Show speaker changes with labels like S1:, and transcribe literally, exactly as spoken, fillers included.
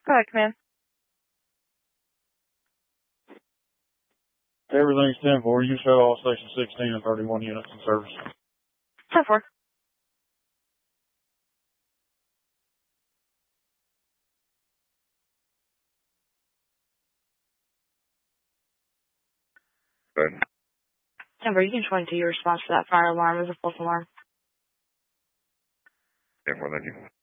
S1: Go ahead, command.
S2: Everything's ten four. You show all section sixteen and thirty-one units in service.
S1: ten four.
S3: Good.
S1: Denver, you can twenty-two your response to that fire alarm as a false alarm.
S3: ten four, thank you.